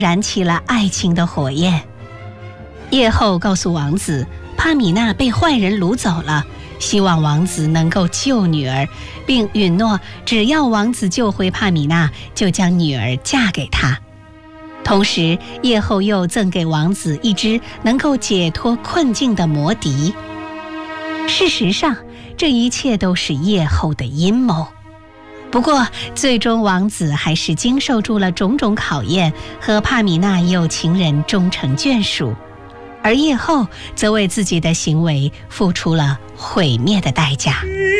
燃起了爱情的火焰。夜后告诉王子，帕米娜被坏人掳走了，希望王子能够救女儿，并允诺只要王子救回帕米娜，就将女儿嫁给他。同时，夜后又赠给王子一只能够解脱困境的魔笛。事实上，这一切都是夜后的阴谋。不过，最终王子还是经受住了种种考验，和帕米娜有情人终成眷属，而夜后则为自己的行为付出了毁灭的代价。